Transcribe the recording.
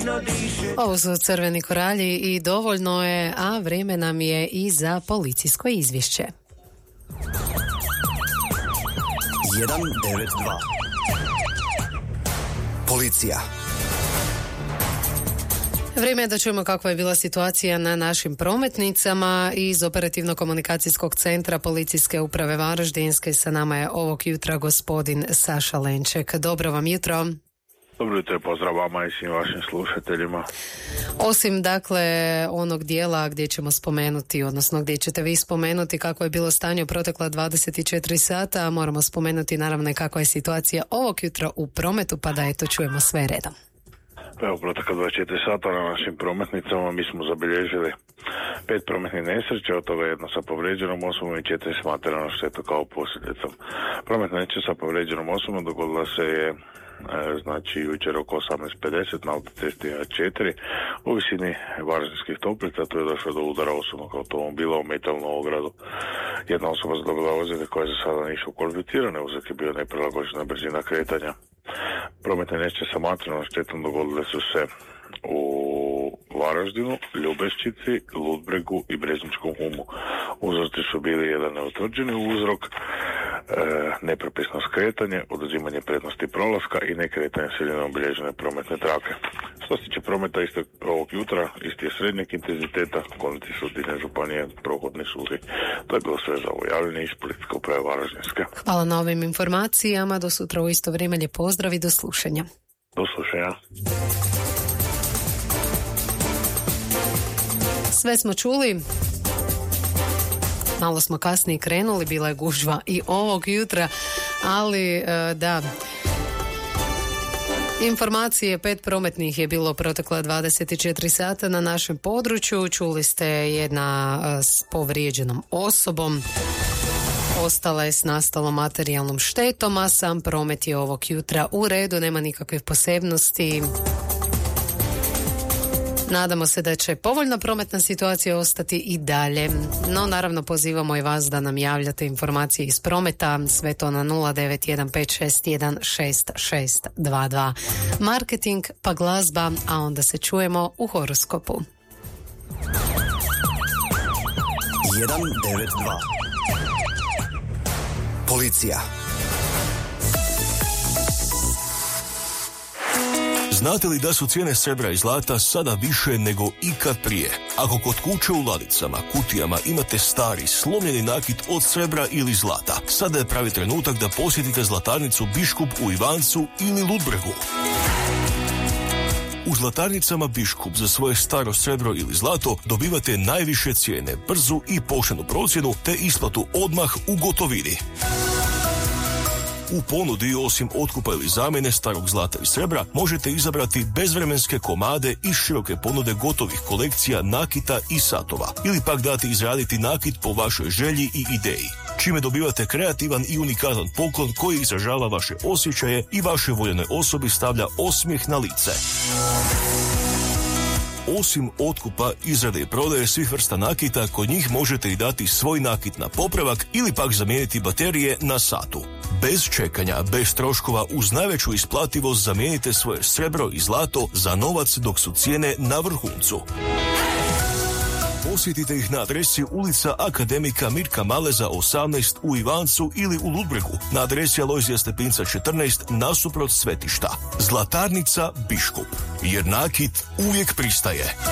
Ovo su Crveni koralji i dovoljno je, a vrijeme nam je i za policijsko izvješće. 192 Policija. Vrijeme je da čujemo kakva je bila situacija na našim prometnicama. Iz operativno-komunikacijskog centra Policijske uprave Varaždinske sa nama je ovog jutra gospodin Saša Lenček. Dobro vam jutro. Dobro jutro, pozdrav vama i svim vašim slušateljima. Osim dakle onog dijela gdje ćemo spomenuti, odnosno gdje ćete vi spomenuti kako je bilo stanje u protekla 24 sata, moramo spomenuti naravno i kakva je situacija ovog jutra u prometu, pa da eto čujemo sve redom. Evo, protekla 24 sata na našim prometnicama mi smo zabilježili 5 prometnih nesreća, od toga jedno sa povrijeđenom osobom i 4 s materijalnom štetom kao posljedicom. Prometna nesreća sa povrijeđenom osobom dogodila se je znači jučer oko 18:50 na autocesti A4 u visini Varaždinskih Toplica. Tu je došlo do udara osobnog automobila u metalnu ogradu. Jedna osoba zadobila ozljede koje za sada nisu kvalificirane, uzrok je bio neprilagođena brzina kretanja. Prometne nesreće sa materijalnom štetom dogodile su se u Varaždinu, Ljubeščici, Ludbregu i Brezničkom Humu. Uzroci su bili jedan neutvrđeni uzrok, nepropisno skretanje, oduzimanje prednosti prolaska i nekretanje sredine obilježene prometne trake. Što se tiče prometa istog ovog jutra, isti je srednjeg intenziteta, kolnici su diljem županije, prohodni suhi. To je bilo sve za ovo javljanje iz Policijske uprave Varaždinske. Hvala na ovim informacijama, do sutra u isto vrijeme, lijep pozdrav i do slušanja. Do slušanja. Sve smo čuli, malo smo kasnije krenuli, bila je gužva i ovog jutra, ali da, informacije 5 prometnih je bilo protekla 24 sata na našem području. Čuli ste jedna s povrijeđenom osobom, ostala je s nastalom materijalnom štetom, a sam promet je ovog jutra u redu, nema nikakve posebnosti. Nadamo se da će povoljna prometna situacija ostati i dalje. No, naravno, pozivamo i vas da nam javljate informacije iz prometa. Sve to na 0915616622. Marketing pa glazba, a onda se čujemo u horoskopu. 192 Policija. Znate li da su cijene srebra i zlata sada više nego ikad prije? Ako kod kuće u ladicama, kutijama imate stari, slomljeni nakit od srebra ili zlata, sada je pravi trenutak da posjetite zlatarnicu Biškup u Ivancu ili Ludbregu. U zlatarnicama Biškup za svoje staro srebro ili zlato dobivate najviše cijene, brzu i poštenu procjenu te isplatu odmah u gotovini. U ponudi, osim otkupa ili zamjene starog zlata i srebra, možete izabrati bezvremenske komade iz široke ponude gotovih kolekcija nakita i satova, ili pak dati izraditi nakit po vašoj želji i ideji, čime dobivate kreativan i unikatan poklon koji izražava vaše osjećaje i vašoj voljenoj osobi stavlja osmijeh na lice. Osim otkupa, izrade i prodaje svih vrsta nakita, kod njih možete i dati svoj nakit na popravak ili pak zamijeniti baterije na satu. Bez čekanja, bez troškova, uz najveću isplativost zamijenite svoje srebro i zlato za novac dok su cijene na vrhuncu. Posjetite ih na adresi ulica Akademika Mirka Maleza 18 u Ivancu ili u Ludbregu, na adresi Alojzija Stepinca 14 nasuprot svetišta. Zlatarnica Biškup, jer nakit uvijek pristaje.